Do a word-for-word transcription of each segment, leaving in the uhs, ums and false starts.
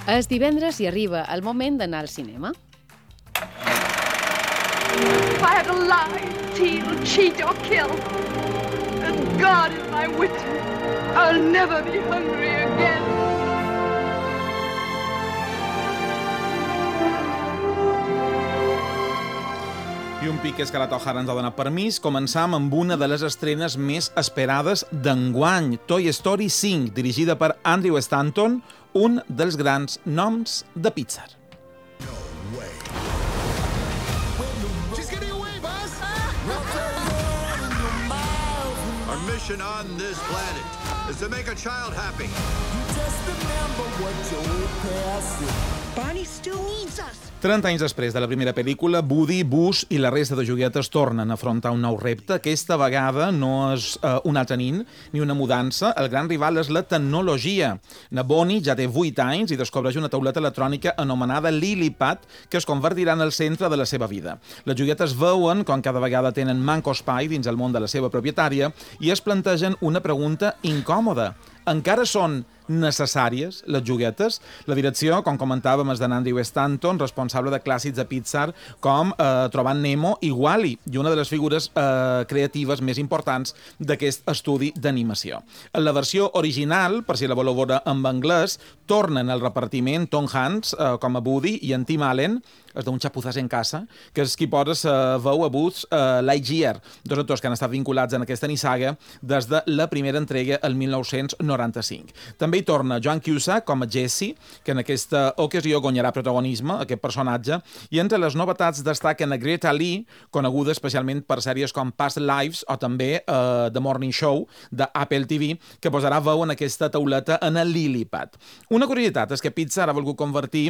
És divendres i arriba el moment d'anar al cinema. If I had to lie, steal, cheat or kill, then God is my witness, I'll never be hungry again. I un pic és que la Tohara ens ha donat permís. Començam amb una de les estrenes més esperades d'enguany, Toy Story cinc, dirigida per Andrew Stanton, un dels grans noms de Pixar. Our mission on this planet is to make a child happy. Bonnie still needs us. trenta anys després de la primera pel·lícula, Woody, Buzz i la resta de joguetes tornen a afrontar un nou repte. Aquesta vegada no és uh, un altre nin ni una mudança. El gran rival és la tecnologia. Na Bonnie ja té vuit anys i descobreix una tauleta electrònica anomenada LilyPad que es convertirà en el centre de la seva vida. Les joguetes veuen com cada vegada tenen manco espai dins el món de la seva propietària i es plantegen una pregunta incòmoda. Encara són necessàries les joguetes? La direcció, com comentàvem, és d'Andrew Stanton, responsable de clàssics de Pixar com eh, Trobant Nemo i Wall-E, i una de les figures eh, creatives més importants d'aquest estudi d'animació. En la versió original, per si la voleu veure en anglès, tornen al repartiment Tom Hanks eh, com a Woody i en Tim Allen, és d'un xapuzàs en casa, que és qui posa la veu a Buzz uh, Lightyear, dos actors que han estat vinculats en aquesta nissaga des de la primera entrega el mil nou-cents noranta-cinc. També hi torna Joan Cusack com a Jesse, que en aquesta ocasió guanyarà protagonisme, aquest personatge, i entre les novetats destaquen a Greta Lee, coneguda especialment per sèries com Past Lives o també uh, The Morning Show d'Apple T V, que posarà veu en aquesta tauleta en el LilyPad. Una curiositat és que Pixar ha volgut convertir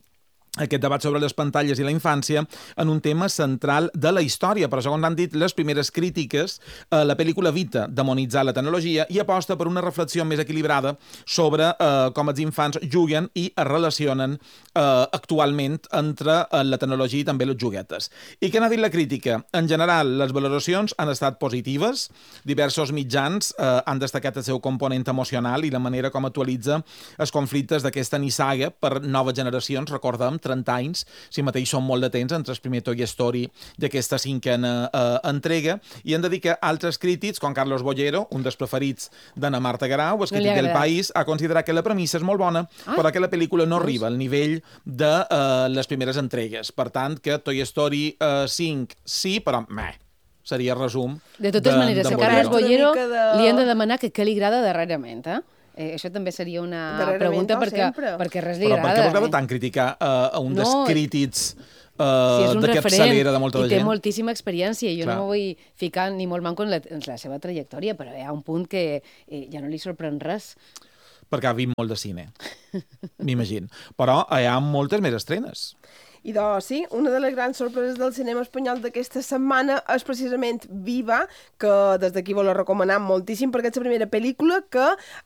aquest debat sobre les pantalles i la infància en un tema central de la història, però segons han dit les primeres crítiques, eh, la pel·lícula evita demonitzar la tecnologia i aposta per una reflexió més equilibrada sobre eh, com els infants juguen i es relacionen eh, actualment entre eh, la tecnologia i també les joguetes. I què n'ha dit la crítica? En general, les valoracions han estat positives, diversos mitjans eh, han destacat el seu component emocional i la manera com actualitza els conflictes d'aquesta nissaga per noves generacions, recordem, trenta anys, si mateix són molt de temps entre el primer Toy Story i aquesta cinquena eh, entrega, i hem de dir que altres crítics, com Carlos Bollero, un dels preferits d'Anna Marta Garau, el crític del País, ha considerat que la premissa és molt bona, ah, però que la pel·lícula no arriba al nivell de eh, les primeres entregues. Per tant, que Toy Story eh, cinc sí, però meh, seria resum. De totes de, maneres, de a Carlos Bollero de... li han de demanar que què li agrada darrerament, eh? Eh, això també seria una pregunta perquè, perquè res li però agrada. Però per què vos agrada tant criticar uh, a un dels no, crítics uh, si de capçalera de molta gent? I gent? té moltíssima experiència. Jo Clar. no vull ficar ni molt manco en la, en la seva trajectòria, però hi ha un punt que eh, ja no li sorprèn res. Perquè ha vist molt de cine, m'imagino. Però hi ha moltes més estrenes. I doncs, sí, una de les grans sorpreses del cinema espanyol d'aquesta setmana és precisament Viva, que des d'aquí vol recomanar moltíssim perquè és la primera pel·lícula que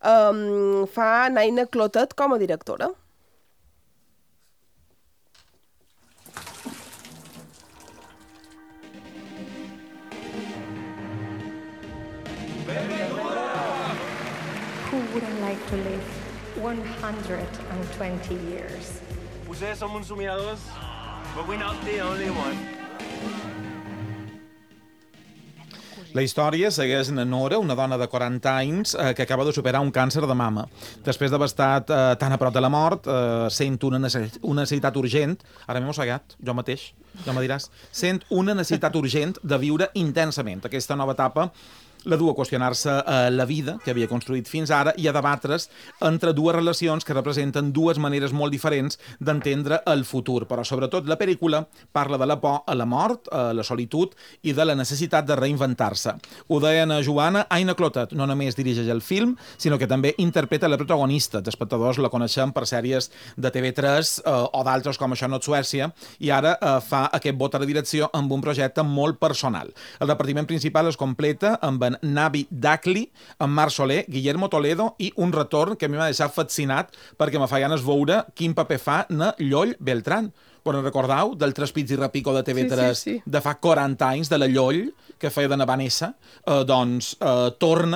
um, fa Naina Clotet com a directora. Who wouldn't like to live one hundred twenty years? Potser som uns somiadors, but we're not the only one. La història segueix na Nora, una dona de quaranta anys eh, que acaba de superar un càncer de mama. Després d'haver estat eh, tan a prop de la mort, eh, sent una, necess una necessitat urgent, ara m'he mossegat, jo mateix, ja me diràs, sent una necessitat urgent de viure intensament aquesta nova etapa la du a qüestionar-se eh, la vida que havia construït fins ara i a debatre's entre dues relacions que representen dues maneres molt diferents d'entendre el futur. Però sobretot la pel·lícula parla de la por a la mort, a la solitud i de la necessitat de reinventar-se. Ho deien a Joana, Aina Clotet no només dirigeix el film, sinó que també interpreta la protagonista. Els espectadors la coneixem per sèries de T V tres eh, o d'altres com Això no és Suècia, i ara eh, fa aquest vot a la direcció amb un projecte molt personal. El repartiment principal es completa amb en Navi Dacli, en Marc Soler, Guillermo Toledo i un retorn que a mi m'ha deixat fascinat perquè me fa ganes veure quin paper fa na Lloll Beltrán. Però recordeu del Tres pits i repico de T V tres sí, sí, sí. de fa quaranta anys, de la Lloll, que feia de na Vanessa, eh, doncs eh, torna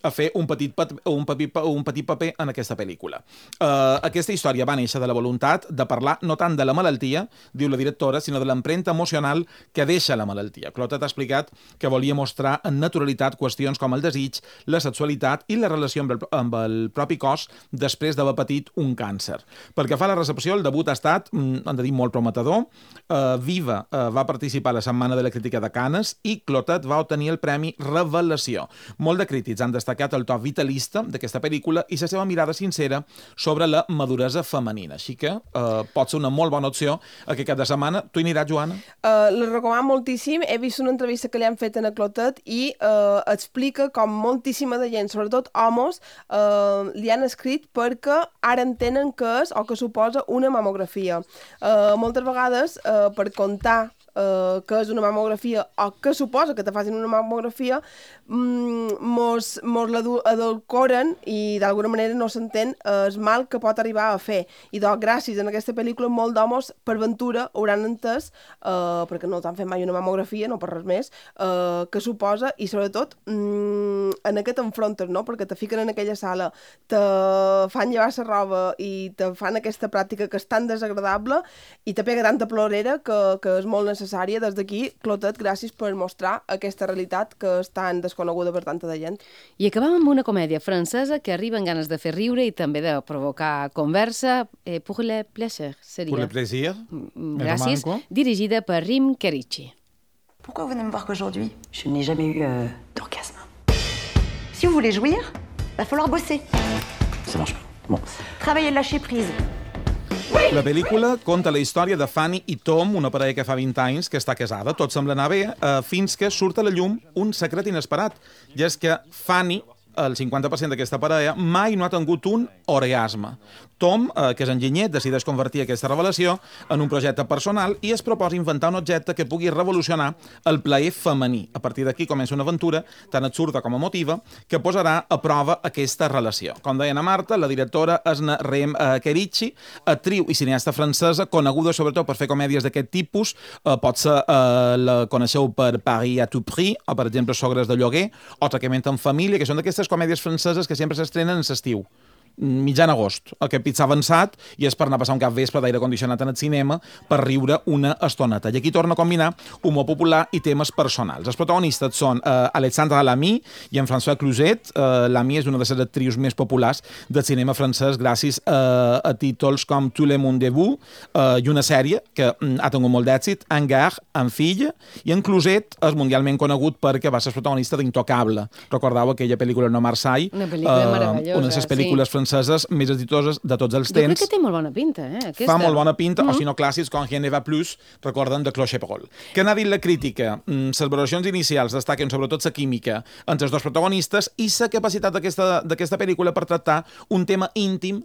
a fer un petit, un paper, un petit paper en aquesta pel·lícula. Uh, aquesta història va néixer de la voluntat de parlar no tant de la malaltia, diu la directora, sinó de l'empremta emocional que deixa la malaltia. Clotet ha explicat que volia mostrar en naturalitat qüestions com el desig, la sexualitat i la relació amb el, amb el propi cos després d'haver patit un càncer. Pel que fa a la recepció, el debut ha estat, han de dir, molt prometedor. Uh, Viva uh, va participar a la Setmana de la Crítica de Canes i Clotet va obtenir el Premi Revelació. Molt de crítics han destacat el to vitalista d'aquesta pel·lícula i la seva mirada sincera sobre la maduresa femenina. Així que uh, pot ser una molt bona opció aquest cap de setmana. Tu hi aniràs, Joana? Uh, la recomano moltíssim. He vist una entrevista que li han fet a Clotet i uh, explica com moltíssima de gent, sobretot homes, uh, li han escrit perquè ara entenen què és o què suposa una mamografia. Uh, moltes vegades, uh, per contar Uh, que és una mamografia o què suposa que te facin una mamografia, mm, mos, mos l'adulcoren i d'alguna manera no s'entén uh, el mal que pot arribar a fer. I doncs, gràcies a aquesta pel·lícula, molt d'homes per ventura hauran entès, uh, perquè no t'han fet mai una mamografia, no per res més, uh, què suposa i sobretot mm, en aquest enfrontes, no? Perquè te fiquen en aquella sala, te fan llevar la roba i te fan aquesta pràctica que és tan desagradable i te pega tanta plorera que, que és molt necessari. necessària. Des d'aquí, Clotet, gràcies per mostrar aquesta realitat que és tan desconeguda per tanta de gent. I acabam amb una comèdia francesa que arriba amb ganes de fer riure i també de provocar conversa. Eh, pour le plaisir, seria. Pour le plaisir. Gràcies. Dirigida per Rim Kerici. Pourquoi vous venez me voir qu'aujourd'hui? Je n'ai jamais eu euh, d'orgasme. Si vous voulez jouir, va falloir bosser. Ça marche pas. Bon. Travailler de lâcher prise. La pel·lícula conta la història de Fanny i Tom, una parella que fa vint anys que està casada. Tot sembla anar bé eh, fins que surt a la llum un secret inesperat. I és que Fanny, el cinquanta per cent d'aquesta parella, mai no ha tingut un orgasme. Tom, eh, que és enginyer, decideix convertir aquesta revelació en un projecte personal i es proposa inventar un objecte que pugui revolucionar el plaer femení. A partir d'aquí comença una aventura tan absurda com emotiva que posarà a prova aquesta relació. Com deia a Marta, la directora és Rem eh, Kerici, actriu i cineasta francesa, coneguda sobretot per fer comèdies d'aquest tipus. Eh, pot ser, eh, la coneixeu per Paris à tout prix, o per exemple Sogres de lloguer, o Tracament en família, que són d'aquestes comèdies franceses que sempre s'estrenen en l'estiu. Mitjan agost, aquest pizza avançat, i és per anar a passar un cap vespre d'aire condicionat en el cinema per riure una estoneta. I aquí torna a combinar humor popular i temes personals. Els protagonistes són eh, Alexandre Lamy i en François Cluzet. Eh, Lamy és una de les actrius més populars del cinema francès gràcies eh, a títols com Tout le monde de vous eh, i una sèrie que mm, ha tingut molt d'èxit, En Gare, en Fille, i en Cluzet és mundialment conegut perquè va ser protagonista d'Intocable. Recordeu aquella pel·lícula No Marseille? Una pel·lícula eh, meravellosa, una de les pel·lícules sí. franceses més exitoses de tots els temps. Jo crec que té molt bona pinta, eh? Aquesta. Fa molt bona pinta, mm -hmm. o si no clàssics com Rien ne va plus, recorden de Cloche-Perrol. Què n'ha dit la crítica? Les valoracions inicials destaquen sobretot la química entre els dos protagonistes i la capacitat d'aquesta pel·lícula per tractar un tema íntim,